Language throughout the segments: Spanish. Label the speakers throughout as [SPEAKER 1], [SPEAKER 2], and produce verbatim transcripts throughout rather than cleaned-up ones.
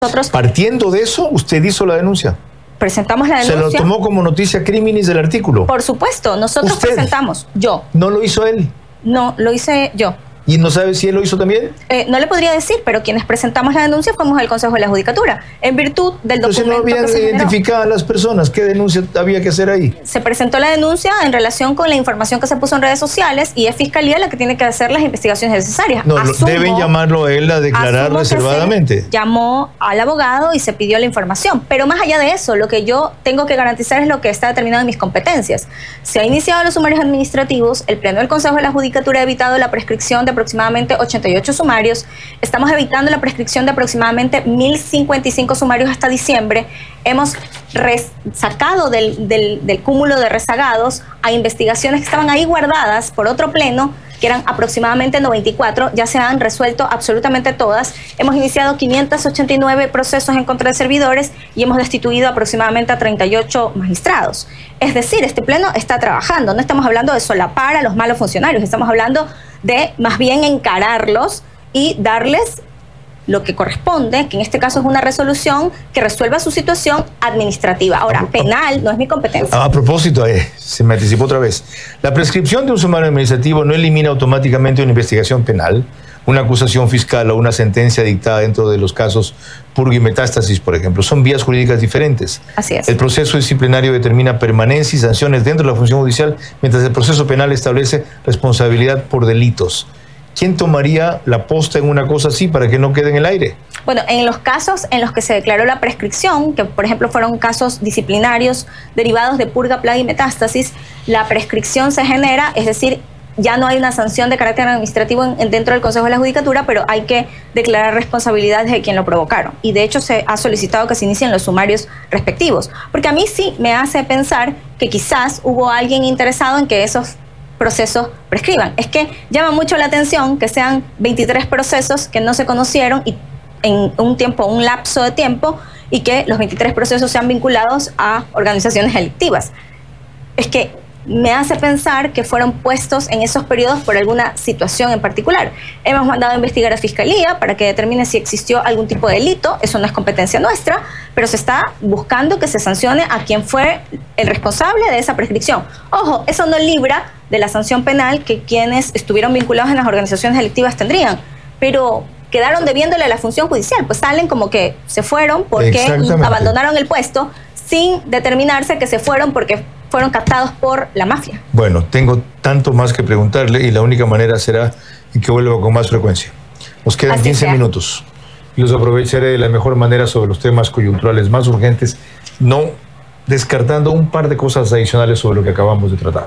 [SPEAKER 1] Nosotros,
[SPEAKER 2] partiendo de eso, usted hizo la denuncia.
[SPEAKER 1] Presentamos la denuncia.
[SPEAKER 2] Se lo tomó como noticia criminis del artículo.
[SPEAKER 1] Por supuesto, nosotros
[SPEAKER 2] ¿Usted?
[SPEAKER 1] presentamos. Yo.
[SPEAKER 2] ¿No lo hizo él?
[SPEAKER 1] No, lo hice yo.
[SPEAKER 2] ¿Y no sabe si él lo hizo también?
[SPEAKER 1] Eh, no le podría decir, pero quienes presentamos la denuncia fuimos el Consejo de la Judicatura, en virtud del
[SPEAKER 2] Pero si
[SPEAKER 1] documento
[SPEAKER 2] no habían
[SPEAKER 1] que se generó.
[SPEAKER 2] identificado a las personas, ¿qué denuncia había que hacer ahí?
[SPEAKER 1] Se presentó la denuncia en relación con la información que se puso en redes sociales y es Fiscalía la que tiene que hacer las investigaciones necesarias.
[SPEAKER 2] No, lo-
[SPEAKER 1] Asumo-
[SPEAKER 2] deben llamarlo a él a declarar
[SPEAKER 1] asumo que se
[SPEAKER 2] reservadamente.
[SPEAKER 1] llamó al abogado y se pidió la información. Pero más allá de eso, lo que yo tengo que garantizar es lo que está determinado en mis competencias. Se ha iniciado los sumarios administrativos, el Pleno del Consejo de la Judicatura ha evitado la prescripción de aproximadamente ochenta y ocho sumarios, estamos evitando la prescripción de aproximadamente mil cincuenta y cinco sumarios hasta diciembre, hemos res- sacado del, del, del cúmulo de rezagados a investigaciones que estaban ahí guardadas por otro pleno, que eran aproximadamente noventa y cuatro, ya se han resuelto absolutamente todas. Hemos iniciado quinientos ochenta y nueve procesos en contra de servidores y hemos destituido aproximadamente a treinta y ocho magistrados. Es decir, este pleno está trabajando, no estamos hablando de solapar a los malos funcionarios, estamos hablando de más bien encararlos y darles lo que corresponde, que en este caso es una resolución que resuelva su situación administrativa. Ahora, penal no es mi competencia.
[SPEAKER 2] A propósito, eh, se me anticipó otra vez. La prescripción de un sumario administrativo no elimina automáticamente una investigación penal, una acusación fiscal o una sentencia dictada dentro de los casos purga y metástasis, por ejemplo. Son vías jurídicas diferentes.
[SPEAKER 1] Así es.
[SPEAKER 2] El proceso disciplinario determina permanencia y sanciones dentro de la función judicial, mientras el proceso penal establece responsabilidad por delitos. ¿Quién tomaría la posta en una cosa así para que no quede en el aire?
[SPEAKER 1] Bueno, en los casos en los que se declaró la prescripción, que por ejemplo fueron casos disciplinarios derivados de purga, plaga y metástasis, la prescripción se genera, es decir, ya no hay una sanción de carácter administrativo en, en dentro del Consejo de la Judicatura, pero hay que declarar responsabilidades de quien lo provocaron. Y de hecho se ha solicitado que se inicien los sumarios respectivos. Porque a mí sí me hace pensar que quizás hubo alguien interesado en que esos procesos prescriban. Es que llama mucho la atención que sean veintitrés procesos que no se conocieron y en un tiempo, un lapso de tiempo, y que los veintitrés procesos sean vinculados a organizaciones delictivas. Es que me hace pensar que fueron puestos en esos periodos por alguna situación en particular. Hemos mandado a investigar a Fiscalía para que determine si existió algún tipo de delito, eso no es competencia nuestra, pero se está buscando que se sancione a quien fue el responsable de esa prescripción. Ojo, eso no libra de la sanción penal que quienes estuvieron vinculados en las organizaciones delictivas tendrían, pero quedaron debiéndole a la función judicial, pues salen como que se fueron porque abandonaron el puesto sin determinarse que se fueron porque fueron captados por la mafia.
[SPEAKER 2] Bueno, tengo tanto más que preguntarle y la única manera será que vuelva con más frecuencia. Nos quedan
[SPEAKER 1] Así
[SPEAKER 2] quince
[SPEAKER 1] sea.
[SPEAKER 2] minutos y los aprovecharé de la mejor manera sobre los temas coyunturales más urgentes, no descartando un par de cosas adicionales sobre lo que acabamos de tratar.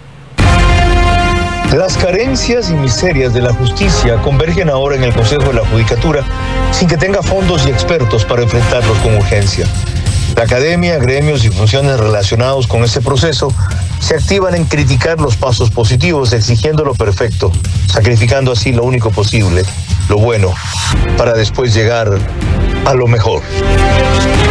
[SPEAKER 2] Las carencias y miserias de la justicia convergen ahora en el Consejo de la Judicatura sin que tenga fondos y expertos para enfrentarlos con urgencia. La academia, gremios y funciones relacionados con ese proceso se activan en criticar los pasos positivos, exigiendo lo perfecto, sacrificando así lo único posible, lo bueno, para después llegar a lo mejor.